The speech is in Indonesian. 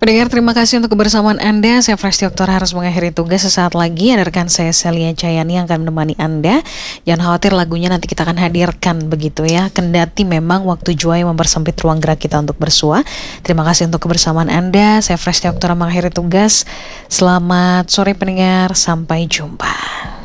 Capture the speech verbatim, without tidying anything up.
Pendengar, terima kasih untuk kebersamaan Anda. Saya Fresh Doktor harus mengakhiri tugas sesaat lagi. Ada rekan saya Celia Cayani yang akan menemani Anda. Jangan khawatir, lagunya nanti kita akan hadirkan begitu ya. Kendati memang waktu jua yang mempersempit ruang gerak kita untuk bersua. Terima kasih untuk kebersamaan Anda. Saya Fresh Doktor mengakhiri tugas. Selamat sore pendengar, sampai jumpa.